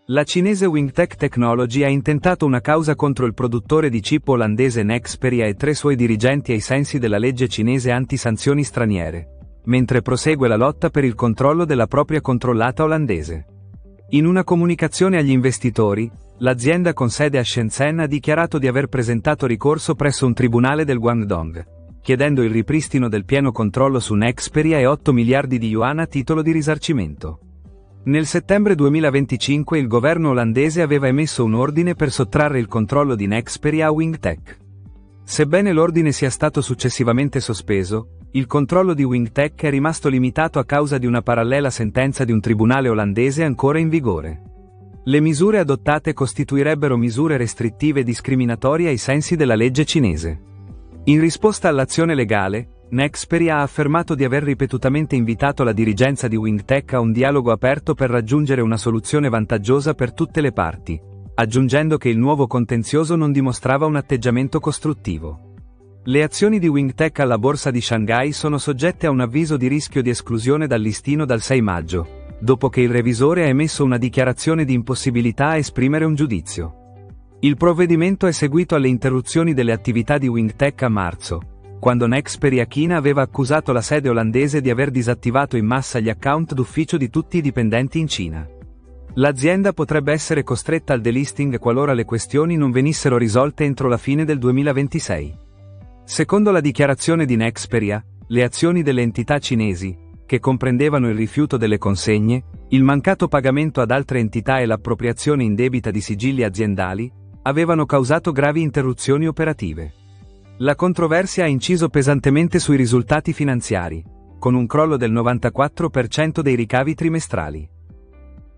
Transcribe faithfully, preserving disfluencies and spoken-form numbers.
La cinese Wingtech Technology ha intentato una causa contro il produttore di chip olandese Nexperia e tre suoi dirigenti ai sensi della legge cinese anti-sanzioni straniere, mentre prosegue la lotta per il controllo della propria controllata olandese. In una comunicazione agli investitori, l'azienda con sede a Shenzhen ha dichiarato di aver presentato ricorso presso un tribunale del Guangdong, chiedendo il ripristino del pieno controllo su Nexperia e otto miliardi di yuan a titolo di risarcimento. Nel settembre duemilaventicinque il governo olandese aveva emesso un ordine per sottrarre il controllo di Nexperia a Wingtech. Sebbene l'ordine sia stato successivamente sospeso, il controllo di Wingtech è rimasto limitato a causa di una parallela sentenza di un tribunale olandese ancora in vigore. Le misure adottate costituirebbero misure restrittive e discriminatorie ai sensi della legge cinese. In risposta all'azione legale, Nexperia ha affermato di aver ripetutamente invitato la dirigenza di Wingtech a un dialogo aperto per raggiungere una soluzione vantaggiosa per tutte le parti, aggiungendo che il nuovo contenzioso non dimostrava un atteggiamento costruttivo. Le azioni di Wingtech alla borsa di Shanghai sono soggette a un avviso di rischio di esclusione dal listino dal sei maggio, dopo che il revisore ha emesso una dichiarazione di impossibilità a esprimere un giudizio. Il provvedimento è seguito alle interruzioni delle attività di Wingtech a marzo, quando Nexperia China aveva accusato la sede olandese di aver disattivato in massa gli account d'ufficio di tutti i dipendenti in Cina. L'azienda potrebbe essere costretta al delisting qualora le questioni non venissero risolte entro la fine del duemilaventisei. Secondo la dichiarazione di Nexperia, le azioni delle entità cinesi, che comprendevano il rifiuto delle consegne, il mancato pagamento ad altre entità e l'appropriazione indebita di sigilli aziendali, avevano causato gravi interruzioni operative. La controversia ha inciso pesantemente sui risultati finanziari, con un crollo del novantaquattro per cento dei ricavi trimestrali.